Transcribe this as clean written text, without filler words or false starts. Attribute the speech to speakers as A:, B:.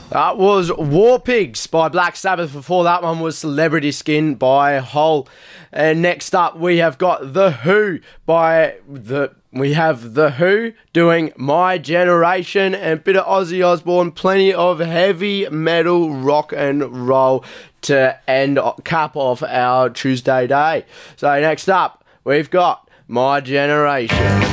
A: That was War Pigs by Black Sabbath. Before that one was Celebrity Skin by Hole. And next up we have got The Who doing My Generation, and a bit of Ozzy Osbourne, plenty of heavy metal rock and roll to cap off our Tuesday day. So next up we've got My Generation.